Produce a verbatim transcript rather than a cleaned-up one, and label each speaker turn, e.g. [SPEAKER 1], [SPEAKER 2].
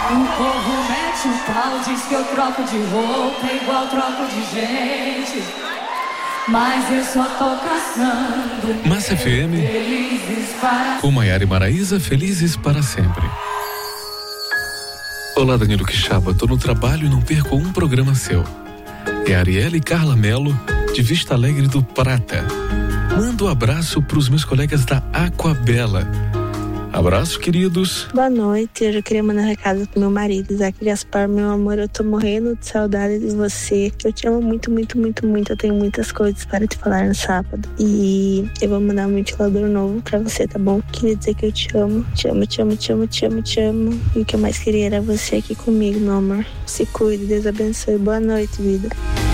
[SPEAKER 1] O povo mete o pau, diz que eu troco de roupa igual troco de gente, mas eu só tô caçando.
[SPEAKER 2] Massa F M,
[SPEAKER 1] felizes para...
[SPEAKER 2] com Maiara e Maraísa, felizes para sempre. Olá, Danilo Quixaba, tô no trabalho e não perco um programa seu. É Ariela e Carla Melo, de Vista Alegre do Prata. Mando um abraço pros meus colegas da Aquabela. Abraço, queridos.
[SPEAKER 3] Boa noite, eu já queria mandar um recado pro meu marido, Isaac Gaspar. Meu amor, eu tô morrendo de saudade de você. Eu te amo muito, muito, muito, muito. Eu tenho muitas coisas para te falar no sábado. E eu vou mandar um ventilador novo pra você, tá bom? Queria dizer que eu te amo. Te amo, te amo, te amo, te amo, te amo. E o que eu mais queria era você aqui comigo, meu amor. Se cuide, Deus abençoe. Boa noite, vida.